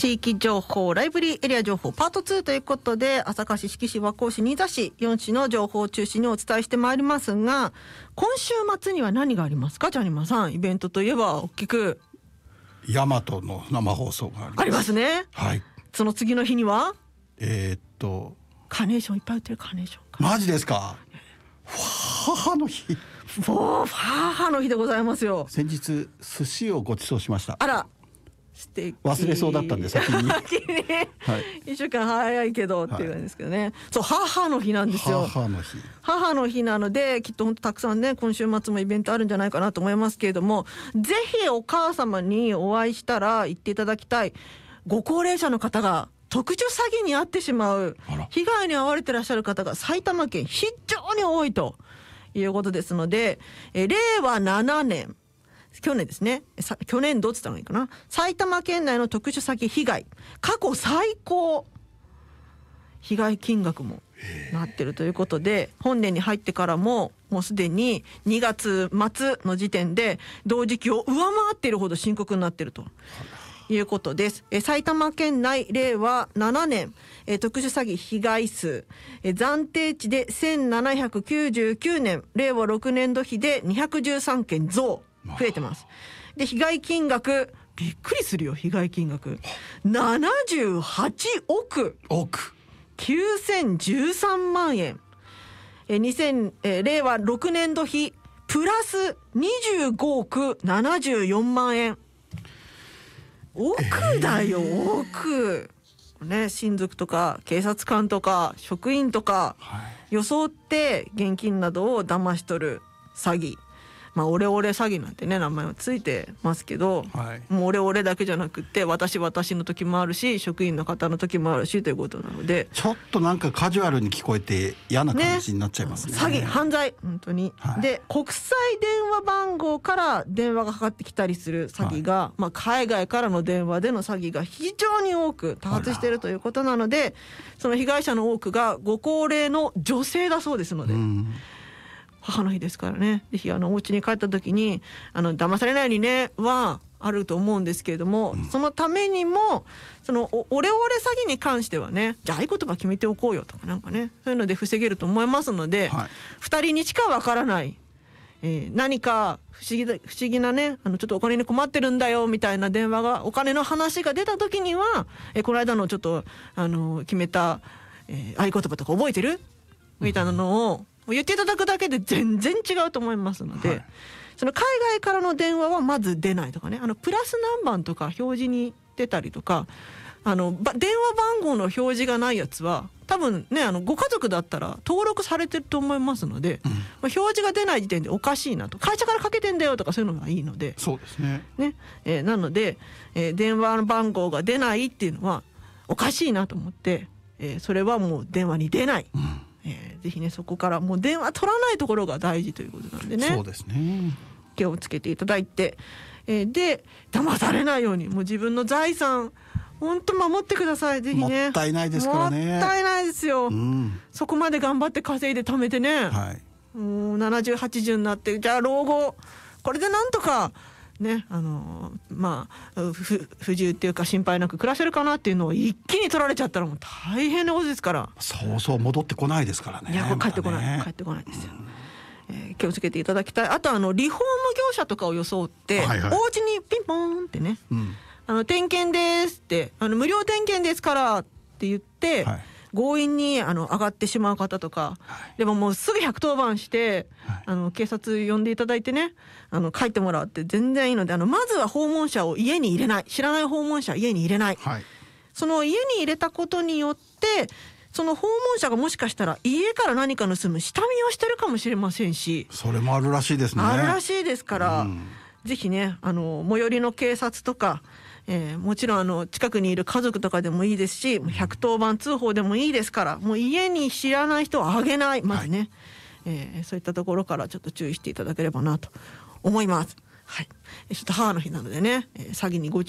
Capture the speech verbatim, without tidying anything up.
地域情報ライブリーエリア情報パートツーということで、朝霞市、志木市、和光市、新座市よん市の情報を中心にお伝えしてまいりますが、今週末には何がありますか？ジャニマさん、イベントといえば大きくヤマトの生放送があります。 ありますね。 はい。 その次の日にはえー、っとカーネーションいっぱい売ってる。カーネーションマジですか？母の日。 もう母の日でございますよ。 先日寿司をご馳走しました。 あら素敵。 忘れそうだったんで先に先に、はい、いっしゅうかん早いけどっていう感じですけどね、はい、そう母の日なんですよ。 母の日母の日なので、きっと本当たくさんね、今週末もイベントあるんじゃないかなと思いますけれども、ぜひお母様にお会いしたら言っていただきたい、ご高齢者の方が特殊詐欺に遭ってしまう、被害に遭われてらっしゃる方が埼玉県非常に多いということですので、え令和ななねん、去年ですね、去年度って言ったのがいいかな、埼玉県内の特殊詐欺被害過去最高被害金額もなってるということで、本年に入ってからももうすでににがつ末の時点で同時期を上回っているほど深刻になっているということです。え埼玉県内令和ななねんえ特殊詐欺被害数え暫定値でせんななひゃくきゅうじゅうきゅうねん、令和ろくねん度比でにひゃくじゅうさんけん増、増えてます。で被害金額びっくりするよ。被害金額ななじゅうはちおくきゅうせんじゅうさんまんえん、えにせんえ令和ろくねん度比プラスにじゅうごおくななじゅうよんまんえん。億だよ、えー、億ね、親族とか警察官とか職員とか、はい、装って現金などを騙し取る詐欺、まあオレオレ詐欺なんてね名前はついてますけど、はい、もうオレオレだけじゃなくって私私の時もあるし、職員の方の時もあるしということなので、 ちょっとなんかカジュアルに聞こえて嫌な感じになっちゃいますね。 詐欺犯罪本当に、はい、で国際電話番号から電話がかかってきたりする詐欺が、はい、まあ、海外からの電話での詐欺が非常に多く多発しているということなので、その被害者の多くがご高齢の女性だそうですので、うん、母の日ですからね、ぜひあのお家に帰った時にあの騙されないようにねはあると思うんですけれども、うん、そのためにもそのオレオレ詐欺に関してはね、じゃあ合言葉決めておこうよとかなんかね、そういうので防げると思いますので、はい、ふたりにしかわからない、えー、何か不思議だ不思議なね、あのちょっとお金に困ってるんだよみたいな電話が、お金の話が出た時には、えー、この間のちょっとあの決めた、えー、合言葉とか覚えてるみたいなのを、うん、言っていただくだけで全然違うと思いますので、はい、その海外からの電話はまず出ないとかね、あのプラス何番とか表示に出たりとか、あの電話番号の表示がないやつは多分ね、あのご家族だったら登録されてると思いますので、うん、まあ、表示が出ない時点でおかしいなと、会社からかけてんだよとかそういうのがいいので、 そうですね、 ね、えー、なので、えー、電話番号が出ないっていうのはおかしいなと思って、えー、それはもう電話に出ない、うん、えー、ぜひね、そこからもう電話取らないところが大事ということなんでね、 そうですね、 気をつけていただいて、えー、で騙されないようにもう自分の財産本当守ってください。ぜひね、 もったいないですからね、 もったいないですよ、 うん、 そこまで頑張って稼いで貯めてね、はい、もうななじゅうはちじゅうになって、じゃあ老後これでなんとかね、あのー、まあ不自由っていうか心配なく暮らせるかなっていうのを一気に取られちゃったらもう大変なことですから。 そうそう戻ってこないですからね。 いや、帰ってこない、まね、帰ってこないですよ、うん、えー、気をつけていただきたい。あとあのリフォーム業者とかを装って、はいはい、お家にピンポーンってね、うん、あの点検ですって、あの無料点検ですからって言って、はい、強引にあの上がってしまう方とか、はい、でももうすぐひゃくとおばんして、はい、あの警察呼んでいただいてね、あの書いてもらうって全然いいので、あのまずは訪問者を家に入れない、知らない訪問者は家に入れない、はい、その家に入れたことによってその訪問者がもしかしたら家から何か盗む下見をしてるかもしれませんし、 それもあるらしいですね。 あるらしいですから、うん、ぜひね、あの最寄りの警察とか、えー、もちろんあの近くにいる家族とかでもいいですし、ひゃくとおばん通報でもいいですから、もう家に知らない人はあげない、まずね、はい、えー、そういったところからちょっと注意していただければなと思います。はい、ちょっと母の日なのでね、えー、詐欺にご注意